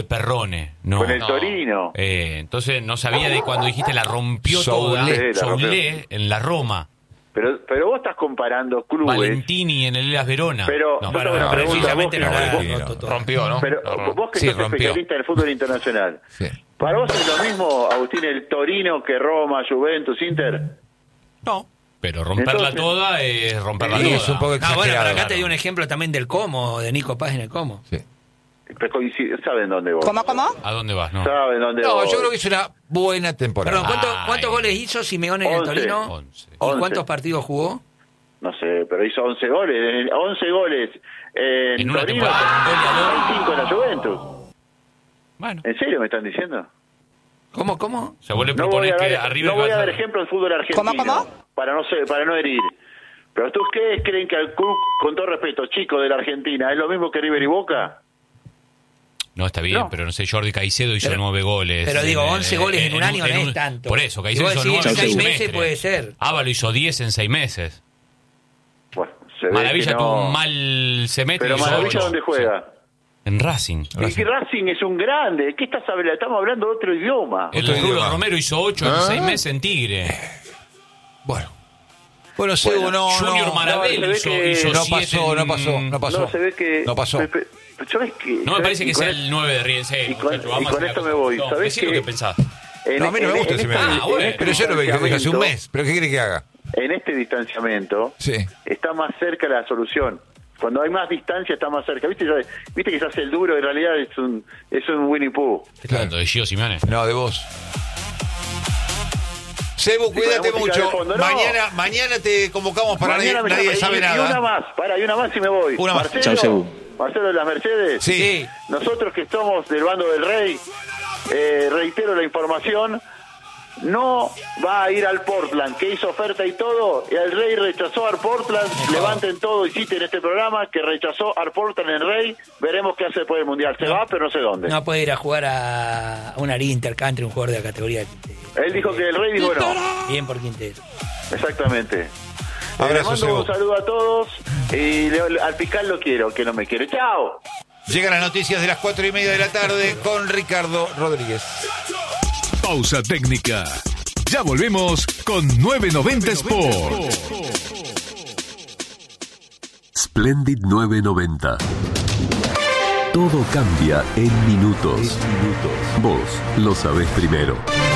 Perrone, no. Con el Torino. Entonces no sabía de cuando dijiste la rompió toda. Soulé en la Roma. Pero vos estás comparando clubes. Valentini en el Hellas Verona. Pero precisamente no rompió, ¿no? Pero vos que sos especialista del fútbol internacional. Sí. ¿Para vos es lo mismo, Agustín, el Torino que Roma, Juventus, Inter? No. Pero romperla toda es romperla toda. Es un poco exagerado. Bueno, pero acá te dio un ejemplo también del Como, de Nico Paz en el Como. Sí. ¿Saben dónde voy? ¿Cómo? ¿A dónde vas? No. ¿Saben dónde voy? No, yo creo que es una buena temporada. Perdón, ¿cuántos goles hizo Simeone en el 11. Torino? 11. ¿Y cuántos partidos jugó? No sé, pero hizo 11 goles. 11 goles en una Torino, temporada, hay 5 en la Juventus. Bueno. ¿En serio me están diciendo? ¿Cómo? Se vuelve a proponer que arriba no voy a dar ejemplo del fútbol argentino. ¿Cómo? Para no herir. Pero ¿ustedes creen que al club, con todo respeto, chico de la Argentina, es lo mismo que River y Boca? No, está bien, No. pero no sé, Jordi Caicedo hizo 9 goles. Pero digo, 11 goles en un año no es tanto. Por eso, Y Caicedo vos hizo decís, 9 en en 6 un meses semestre. puede ser. Ávalo hizo 10 en 6 meses. Bueno, se ve Maravilla que tuvo no. un mal semestre. Pero y hizo Maravilla, 8. ¿dónde juega? En Racing. Y que Racing es un grande. ¿Qué estás hablando? Estamos hablando de otro idioma. El Rulo Romero hizo 8 en 6 meses en Tigre. Bueno, Sebo, no. Junior Marabel no, se ve hizo que- No 7 pasó. No, se ve que... No pasó. ¿Sabés qué? No me parece que Y con sea el 9 de Riesgo. y con esto me voy. ¿Sabés Decí lo qué? que pensás. No, a mí no me gusta ese bueno, Pero yo lo veo desde hace un distanciamiento- mes. ¿Pero qué quiere que haga? En este distanciamiento Sí. está más cerca la solución. Cuando hay más distancia está más cerca. ¿Viste que se hace el duro? En realidad es un Winnie Pooh. Claro, de Gio Simeone. No, de vos. Sebo, cuídate con la música de mucho. fondo, no. Mañana te convocamos para Mañana nadie sabe y nada. una más y me voy. Una más. Marcelo, Chau, Sebu. Marcelo de las Mercedes. Sí. Nosotros que somos del bando del Rey, reitero la información, no va a ir al Portland, que hizo oferta y todo, y el Rey rechazó al Portland. Levanten todo y citen este programa, que rechazó al Portland en Rey. Veremos qué hace después del Mundial. Se va, pero no sé dónde. No puede ir a jugar a una liga intercountry, un jugador de la categoría. Él dijo que el Rey dijo no. Bien por Quintero. Exactamente. Abrazo, Le mando Sebo. un saludo a todos y al Pical lo quiero, que no me quiere. ¡Chao! Llegan las noticias de las 4:30 de la tarde con Ricardo Rodríguez. Pausa técnica. Ya volvemos con 990 Sport. Splendid 990. Todo cambia en minutos. Vos lo sabés primero.